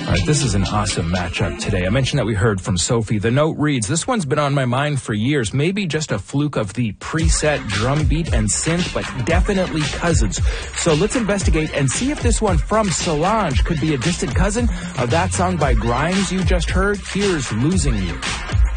All right, this is an awesome matchup today. I mentioned that we heard from Sophie. The note reads, this one's been on my mind for years. Maybe just a fluke of the preset drum beat and synth, but definitely cousins. So let's investigate and see if this one from Solange could be a distant cousin of that song by Grimes you just heard. Here's Losing You.